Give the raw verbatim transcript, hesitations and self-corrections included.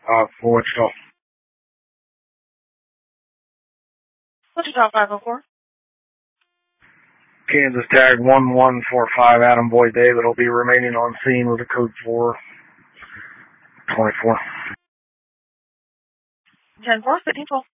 Uh, for Wichita. Wichita five oh four. Kansas tag one one four five, Adam Boyd David will be remaining on scene with a code four twenty-four. ten four, fifteen twelve.